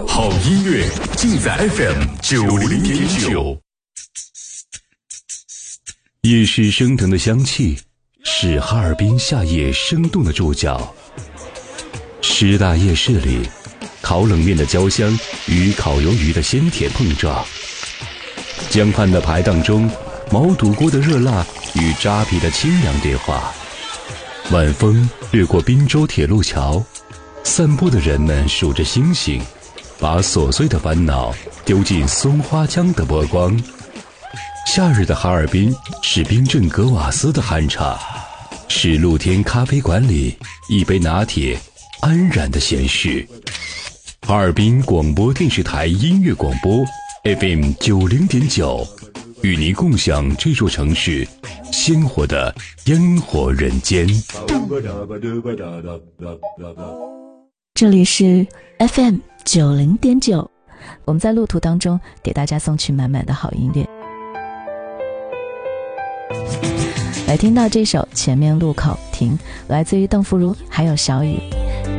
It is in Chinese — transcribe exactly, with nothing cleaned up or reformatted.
好音乐尽在 F M 九零点九。夜市升腾的香气是哈尔滨夏夜生动的注脚。师大夜市里，烤冷面的焦香与烤鱿鱼的鲜甜碰撞，江畔的排档中，毛肚锅的热辣与扎皮的清凉对话。晚风掠过滨州铁路桥，散步的人们数着星星，把琐碎的烦恼丢进松花江的波光。夏日的哈尔滨是冰镇格瓦斯的酣畅，是露天咖啡馆里一杯拿铁安然的闲适。哈尔滨广播电视台音乐广播 F M 九零点九，与您共享这座城市鲜活的烟火人间。 这里是 F M 九零点九，我们在路途当中给大家送去满满的好音乐。来听到这首前面路口停，来自于邓福如还有小雨。